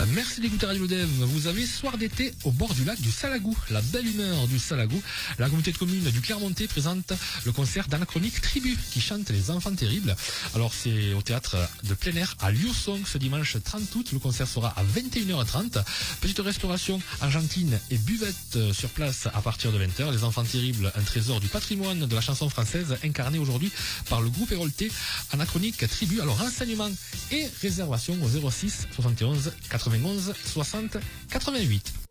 Merci d'écouter Radio Dev. Vous avez soir d'été au bord du lac du Salagou, la belle humeur du Salagou. La communauté de communes du Clermontais présente le concert d'Anachronique Tribu qui chante les enfants terribles. Alors c'est au théâtre de plein air à Liusson ce dimanche 30 août. Le concert sera à 21h30. Petite restauration argentine et buvette sur place à partir de 20h. Les enfants terribles, un trésor du patrimoine de la chanson française incarné aujourd'hui par le groupe héroltais Anachronique Tribu. Alors renseignements et réservations au 06 71 91 60 88.